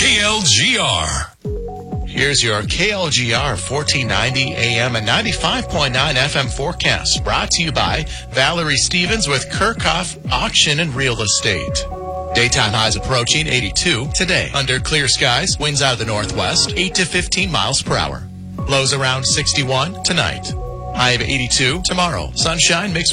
KLGR. Here's your KLGR 1490 AM and 95.9 FM forecast, brought to you by Valerie Stevens with Kirchhoff Auction and Real Estate. Daytime highs approaching 82 today. Under clear skies, winds out of the northwest, 8 to 15 miles per hour. Lows around 61 tonight. High of 82 tomorrow. Sunshine mixed